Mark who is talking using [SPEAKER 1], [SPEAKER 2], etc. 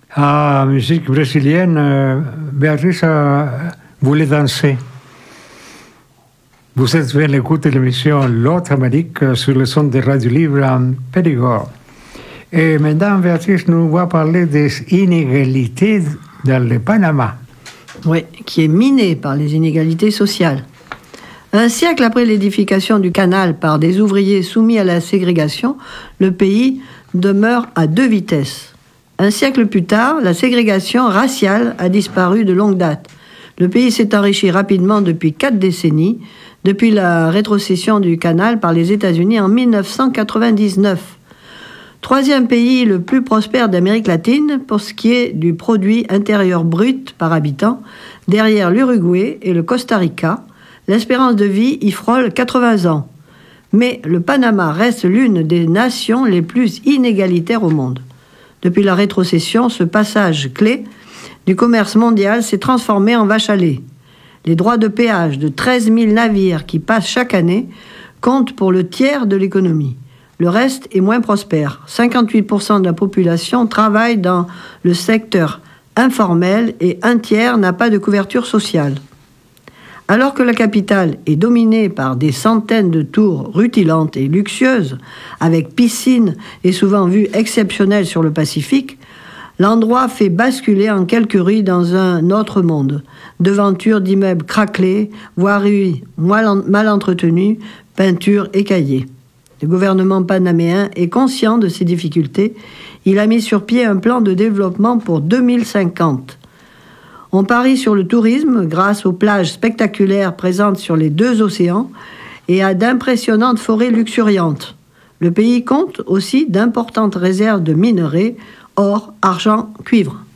[SPEAKER 1] Ah, musique brésilienne, Béatrice voulait danser. Vous êtes bien l'écoute de l'émission L'autre Amérique sur le son de Radio Libre en Périgord. Et maintenant, Béatrice nous va parler des inégalités dans le Panama.
[SPEAKER 2] Oui, qui est miné par les inégalités sociales. Un siècle après l'édification du canal par des ouvriers soumis à la ségrégation, le pays demeure à 2 vitesses. Un siècle plus tard, la ségrégation raciale a disparu de longue date. Le pays s'est enrichi rapidement depuis 4 décennies, depuis la rétrocession du canal par les États-Unis en 1999. 3e pays le plus prospère d'Amérique latine pour ce qui est du produit intérieur brut par habitant, derrière l'Uruguay et le Costa Rica. L'espérance de vie y frôle 80 ans. Mais le Panama reste l'une des nations les plus inégalitaires au monde. Depuis la rétrocession, ce passage clé du commerce mondial s'est transformé en vache à lait. Les droits de péage de 13 000 navires qui passent chaque année comptent pour le tiers de l'économie. Le reste est moins prospère. 58% de la population travaille dans le secteur informel et un tiers n'a pas de couverture sociale. Alors que la capitale est dominée par des centaines de tours rutilantes et luxueuses, avec piscines et souvent vues exceptionnelles sur le Pacifique, l'endroit fait basculer en quelques rues dans un autre monde. Devantures d'immeubles craquelés, voiries mal entretenues, peintures écaillées. Le gouvernement panaméen est conscient de ces difficultés. Il a mis sur pied un plan de développement pour 2050. On parie sur le tourisme grâce aux plages spectaculaires présentes sur les 2 océans et à d'impressionnantes forêts luxuriantes. Le pays compte aussi d'importantes réserves de minerais, or, argent, cuivre.